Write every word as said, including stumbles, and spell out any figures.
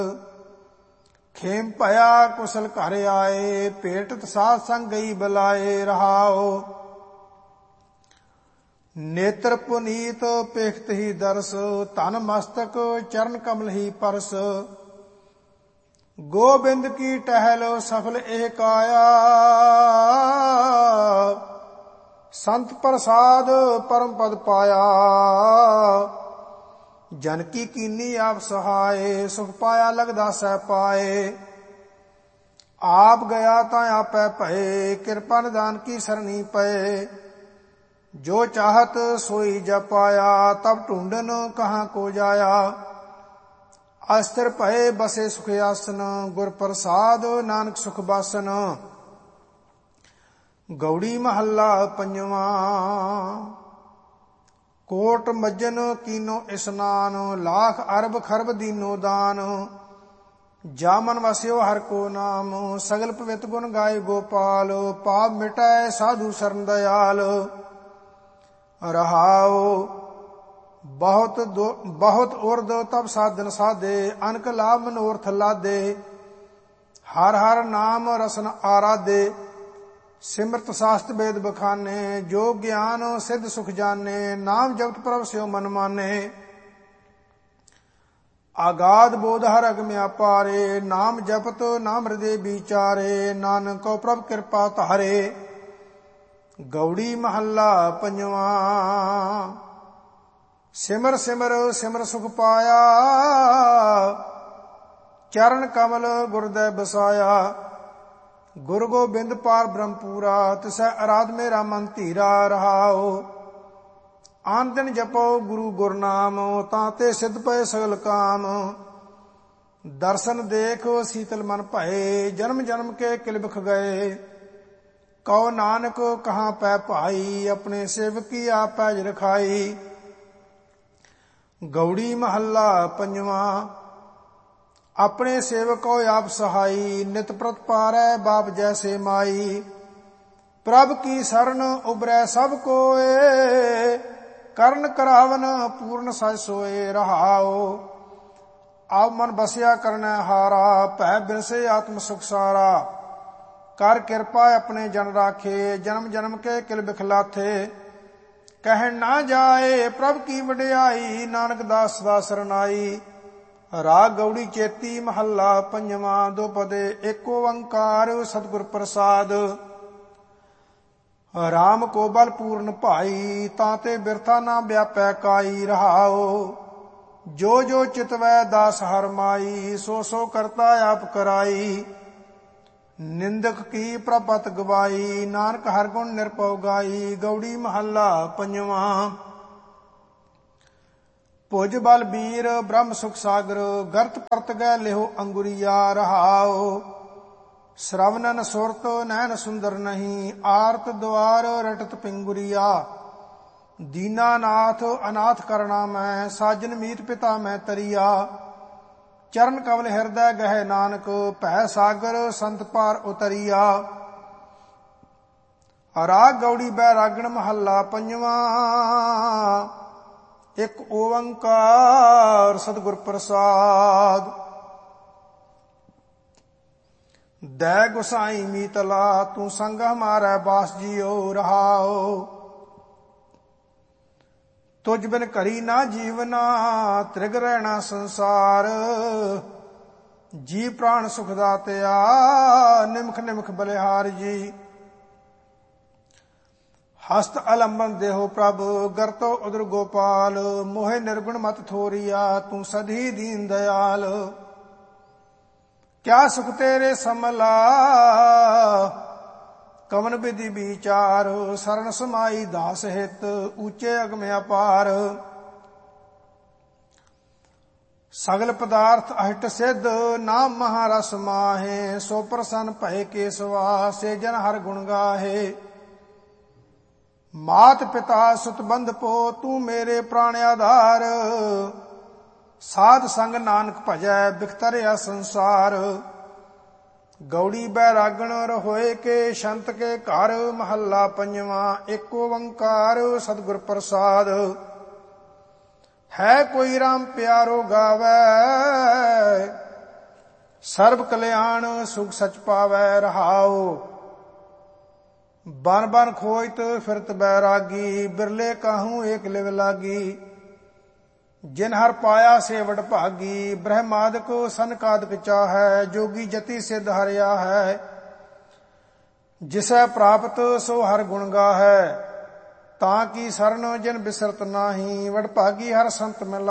ਖੇਮ ਭਇਆ ਕੁਸਲ ਘਰ ਆਏ, ਭੇਟਤ ਸਾਧ ਸੰਗ ਗਈ ਬੁਲਾਏ ਰਹਾਓ। ਨੇਤਰ ਪੁਨੀਤ ਪੇਖਤ ਹੀ ਦਰਸ, ਧਨ ਮਸਤਕ ਚਰਨ ਕਮਲ ਹੀ ਪਰਸ। ਗੋਬਿੰਦ ਕੀ ਟਹਿਲ ਸਫਲ ਇਹ ਕਾਇਆ, ਸੰਤ ਪ੍ਰਸਾਦ ਪਰਮ ਪਦ ਪਾਇਆ। ਜਨ ਕੀ ਕੀਨੀ ਆਪ ਸਹਾਏ, ਸੁਖ ਪਾਇਆ ਲਗਦਾ ਸਹਿ ਪਾਏ। ਆਪ ਗਿਆ ਤਾਂ ਆਪੈ ਭਏ, ਕਿਰਪਾ ਨਿਦਾਨ ਕੀ ਸਰਣੀ ਪਏ। ਜੋ ਚਾਹਤ ਸੋਈ ਜਪ ਪਾਇਆ, ਤਬ ਢੂੰਡਨ ਕਹਾਂ ਕੋ ਜਾਇਆ। ਅਸਥਿਰ ਭਏ ਬਸੇ ਸੁਖ ਆਸਨ, ਗੁਰ ਪ੍ਰਸਾਦ ਨਾਨਕ ਸੁਖ ਬਾਸਨ। ਗੌੜੀ ਮਹੱਲਾ ਪੰਜਵਾਂ। ਕੋਟ ਮੱਜਨ ਕੀਨੋ ਇਸਨਾਨ, ਲਾਖ ਅਰਬ ਖਰਬ ਦੀਨੋ ਦਾਨ। ਜਾ ਮਨ ਵਸਿਓ ਹਰ ਕੋ ਨਾਮ, ਸਗਲ ਪਵਿੱਤ ਗੁਣ ਗਾਏ ਗੋਪਾਲ। ਪਾਪ ਮਿਟਾਏ ਸਾਧੂ ਸਰਨ ਦਇਆਲ ਰਹਾਓ। ਬਹੁਤ ਬਹੁਤ ਉਰਦ ਤਬ ਸਾਧਨ ਸਾਧੇ, ਅਨਕ ਲਾਭ ਮਨੋਰਥ ਲਾਦੇ। ਹਰ ਹਰ ਨਾਮ ਰਸਨ ਆਰਾਧੇ, ਸਿਮਰਤ ਸਾਸਤ ਵੇਦ ਬਖਾਨੇ। ਜੋ ਗਿਆਨ ਸਿੱਧ ਸੁਖ ਜਾਨੇ, ਨਾਮ ਜਪਤ ਪ੍ਰਭ ਸਿਓ ਮਨ ਮਾਨੇ। ਆਗਾਦ ਬੋਧ ਹਰ ਅਗਮ ਅਪਾਰੇ, ਨਾਮ ਜਪਤ ਨਾਮ ਹਿਰਦੇ ਵਿਚਾਰੇ। ਨਾਨਕ ਕੋ ਪ੍ਰਭ ਕਿਰਪਾ ਧਾਰੇ। ਗੌੜੀ ਮਹੱਲਾ ਪੰਜਵਾਂ। ਸਿਮਰ ਸਿਮਰ ਸਿਮਰ ਸੁਖ ਪਾਇਆ, ਚਰਨ ਕਮਲ ਗੁਰਦੈ ਬਸਾਇਆ। ਗੁਰ ਗੋਬਿੰਦ ਪਾਰ ਬ੍ਰਹਮ ਪੂਰਾ, ਤਿਸੈ ਅਰਾਧ ਮੇਰਾ ਮਨ ਧੀਰਾ ਰਹਾਓ। ਆਨ ਦਿਨ ਜਪੋ ਗੁਰੂ ਗੁਰਨਾਮ, ਤਾਂ ਤੇ ਸਿੱਧ ਪਏ ਸਗਲ ਕਾਮ। ਦਰਸ਼ਨ ਦੇਖ ਸੀਤਲ ਮਨ ਭਏ, ਜਨਮ ਜਨਮ ਕੇ ਕਿਲਬਿਖ ਗਏ। ਕਉ ਨਾਨਕ ਕਹਾਂ ਪੈ ਭਾਈ, ਆਪਣੇ ਸੇਵਕੀ ਆਪ ਪੈਜ ਰਖਾਈ। ਗੌੜੀ ਮਹੱਲਾ ਪੰਜਵਾਂ। ਆਪਣੇ ਸੇਵਕੋ ਆਪ ਸਹਾਈ, ਨਿਤ ਪ੍ਰਤ ਪਾਰੈ ਬਾਪ ਜੈਸੇ ਮਾਈ। ਪ੍ਰਭ ਕੀ ਸਰਣ ਉਬਰੈ ਸਭ ਕੋਏ, ਕਰਨ ਕਰਾਵਨ ਪੂਰਨ ਸਜ ਸੋਏ ਰਹਾਓ। ਆਪ ਮਨ ਬਸਿਆ ਕਰਨੈ ਹਾਰਾ, ਭੈ ਬਿਨਸੇ ਆਤਮ ਸੁਖ ਸਾਰਾ। ਕਰ ਕਿਰਪਾ ਆਪਣੇ ਜਨ ਰਾਖੇ, ਜਨਮ ਜਨਮ ਕੇ ਕਿਲ ਬਿਖਲਾਥੇ। ਕਹਿਣ ਨਾ ਜਾਏ ਪ੍ਰਭ ਕੀ ਵਡਿਆਈ, ਨਾਨਕ ਦਾਸ ਸਦਾ ਸਰਨਾਈ। ਰਾਗ ਗੌੜੀ ਚੇਤੀ ਮਹੱਲਾ ਪੰਜਵਾਂ। ਦੋ ਪਦੇ ਏਕ ਓੰਕਾਰ ਸਤਿਗੁਰ ਪ੍ਰਸਾਦ। ਰਾਮ ਕੋ ਬਲ ਪੂਰਨ ਭਾਈ, ਤਾਂ ਤੇ ਬਿਰਥਾ ਨਾ ਵਿਆਪੈ ਕਾਈ ਰਹਾਓ। ਜੋ ਜੋ ਚਿਤਵੈ ਦਾਸ ਹਰ ਮਾਈ, ਸੋ ਸੋ ਕਰਤਾ ਆਪ ਕਰਾਈ। ਨਿੰਦਕ ਕੀ ਪ੍ਰਪਤ ਗਵਾਈ, ਨਾਨਕ ਹਰ ਗੁਣ ਨਿਰਭਉ ਗਾਈ। ਗੌੜੀ ਮਹੱਲਾ ਪੰਜਵਾਂ। ਭੁਜ ਬਲ ਬੀਰ ਬ੍ਰਹਮ ਸੁਖ ਸਾਗਰ, ਗਰਤ ਪਰਤ ਗੈ ਲਿਹੋ ਅੰਗੁਰੀਆ ਰਹਾਓ। ਸ਼ਰਵਨਨ ਸੁਰਤ ਨੈਣ ਸੁੰਦਰ ਨਹੀਂ, ਆਰਤ ਦੁਆਰ ਰਟਤ ਪਿੰਗੁਰੀਆ। ਦੀਨਾਨਾਥ ਅਨਾਥ ਕਰਣਾ ਮੈਂ, ਸਾਜਨ ਮੀਤ ਪਿਤਾ ਮੈਂ ਤਰੀਆ। ਚਰਨ ਕਮਲ ਹਿਰਦੈ ਗਹਿ ਨਾਨਕ, ਭੈ ਸਾਗਰ ਸੰਤ ਪਾਰ ਉਤਰੀਆ। ਰਾਗ ਗੌੜੀ ਬੈਰਾਗਣ ਮਹੱਲਾ ਪੰਜਵਾਂ। ਇੱਕ ਓੰਕਾਰ ਸਤਿਗੁਰ ਪ੍ਰਸਾਦ। ਦੈ ਗੁਸਾਈ ਮੀਤਲਾ, ਤੂੰ ਸੰਗ ਹਮਾਰੈ ਬਾਸ ਜੀਓ ਰਹਾਓ। ਤੁਝ ਬਿਨ ਘਰੀ ਨਾ ਜੀਵਨਾ, ਤ੍ਰਿਗ ਰਹਿਣਾ ਸੰਸਾਰ। ਜੀ ਪ੍ਰਾਣ ਸੁਖ ਦਾਤਿਆ, ਨਿਮਖ ਨਿਮਖ ਬਲਿਹਾਰ ਜੀ। ਹਸਤ ਅਲੰਬਨ ਦੇਹੋ ਪ੍ਰਭ, ਗਰਤੋ ਉਦਰ ਗੋਪਾਲ। ਮੋਹਿ ਨਿਰਗੁਣ ਮਤ ਥੋਰੀਆ, ਤੂੰ ਸਦੀ ਦੀਨ ਦਇਆਲ। ਕਿਆ ਸੁਖ ਤੇਰੇ ਸਮਲਾ, ਕਵਨ ਵਿਧੀ ਵਿਚਾਰ। ਸਰਣ ਸਮਾਈ ਦਾਸ ਹਿਤ, ਉੱਚੇ ਅਗਮ ਅਪਾਰ। ਸਗਲ ਪਦਾਰਥ ਅਹਿਟ ਸਿੱਧ, ਨਾਮ ਮਹਾਰਸ ਮਾਹੇ। ਸੋ ਪ੍ਰਸੰਨ ਭਏ ਕੇਸਵਾ, ਸੇ ਜਨ ਹਰ ਗੁਣ ਗਾਹੇ। ਮਾਤ ਪਿਤਾ ਸੁਤ ਬੰਧ ਪੋ, ਤੂੰ ਮੇਰੇ ਪ੍ਰਾਣ ਆਧਾਰ। ਸਾਧ ਸੰਗ ਨਾਨਕ ਭਜੈ, ਬਿਖਤਰਿਆ ਸੰਸਾਰ। ਗੌੜੀ ਬੈਰਾਗਣ ਰहोए ਕੇ, ਸ਼ੰਤ ਕੇ ਘਰ ਮਹੱਲਾ ਪੰਜਵਾਂ। ਏਕ ਓੰਕਾਰ ਸਤਿਗੁਰ ਪ੍ਰਸਾਦ। ਹੈ ਕੋਈ ਰਾਮ ਪਿਆਰੋ ਗਾਵੈ, ਸਰਬ ਕਲਿਆਣ ਸੁਖ ਸਚ ਪਾਵੈ ਰਹਾਉ। ਬਨ ਬਨ ਖੋਜਤ ਫਿਰਤ ਬੈਰਾਗੀ, ਬਿਰਲੇ ਕਾਹੂ ਏਕ ਲਿਵ ਲਾਗੀ। ਜਿਨ ਹਰ ਪਾਇਆ ਸੇ ਵਡਭਾਗੀ, ਬ੍ਰਹਮਾਦਿਕ ਸਨਕਾਦਿਕ ਚਾਹੈ। ਜੋਗੀ ਜਤੀ ਸਿੱਧ ਹਰਿਆ ਹੈ, ਜਿਸੈ ਪ੍ਰਾਪਤ ਸੋ ਹਰ ਗੁਣ ਗਾਹੈ। ਤਾਂ ਕੀ ਸਰਨ ਜਿਨ ਬਿਸਰਤ ਨਾਹੀ, ਵਡਭਾਗੀ ਹਰ ਸੰਤ ਮਿਲਾਹੀ।